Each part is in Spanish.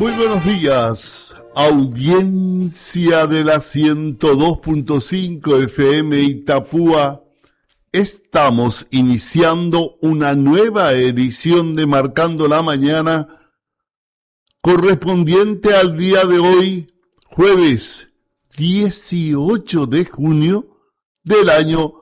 Muy buenos días, audiencia de la 102.5 FM Itapúa. Estamos iniciando una nueva edición de Marcando la Mañana, correspondiente al día de hoy, jueves 18 de junio del año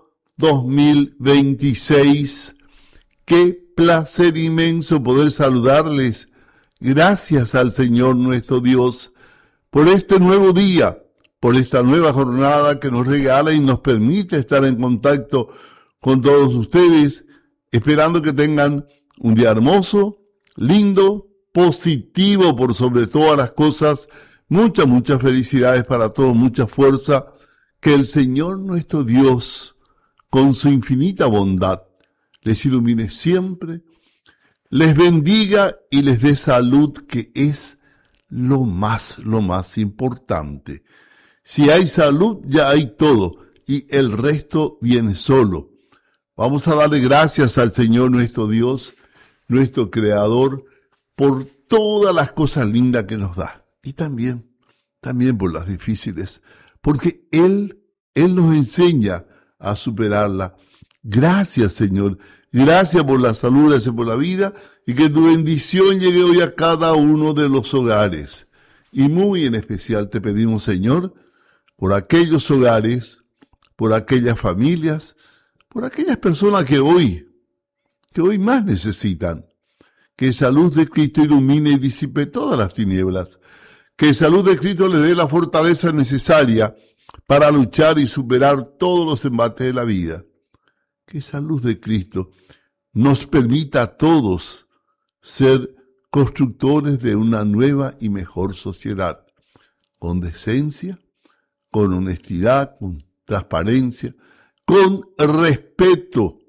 2026. Qué placer inmenso poder saludarles. Gracias al Señor nuestro Dios por este nuevo día, por esta nueva jornada que nos regala y nos permite estar en contacto con todos ustedes, esperando que tengan un día hermoso, lindo, positivo por sobre todas las cosas. Muchas felicidades para todos, mucha fuerza. Que el Señor nuestro Dios, con su infinita bondad, les ilumine siempre, les bendiga y les dé salud, que es lo más importante. Si hay salud, ya hay todo, y el resto viene solo. Vamos a darle gracias al Señor nuestro Dios, nuestro Creador, por todas las cosas lindas que nos da. Y también por las difíciles, porque Él nos enseña a superarla. Gracias, Señor. Gracias por la salud, gracias por la vida, y que tu bendición llegue hoy a cada uno de los hogares. Y muy en especial te pedimos, Señor, por aquellos hogares, por aquellas familias, por aquellas personas que hoy más necesitan. Que esa luz de Cristo ilumine y disipe todas las tinieblas. Que esa luz de Cristo le dé la fortaleza necesaria para luchar y superar todos los embates de la vida. Que esa luz de Cristo nos permita a todos ser constructores de una nueva y mejor sociedad, con decencia, con honestidad, con transparencia, con respeto,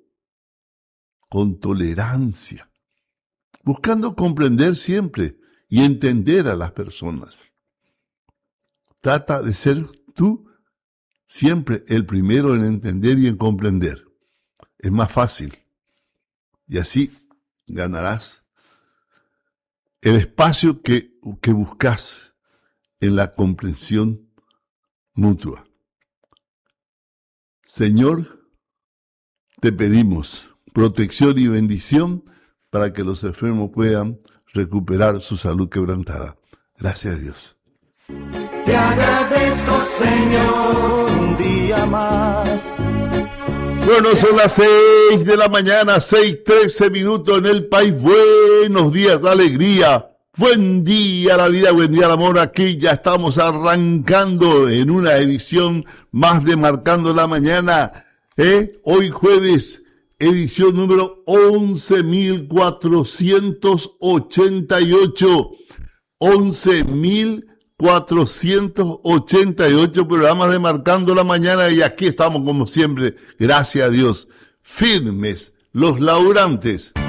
con tolerancia, buscando comprender siempre y entender a las personas. Trata de ser tú siempre el primero en entender y en comprender. Es más fácil. Y así ganarás el espacio que buscas en la comprensión mutua. Señor, te pedimos protección y bendición para que los enfermos puedan recuperar su salud quebrantada. Gracias a Dios. Te agradezco, Señor, un día más. Bueno, son las 6 de la mañana, 6:13 minutos en el país. Buenos días, alegría. Buen día la vida, buen día el amor. Aquí ya estamos arrancando en una edición más de Marcando la Mañana. Hoy jueves, edición número 11.488. 11.488 programas de Marcando la Mañana, y aquí estamos como siempre, gracias a Dios, firmes los laburantes.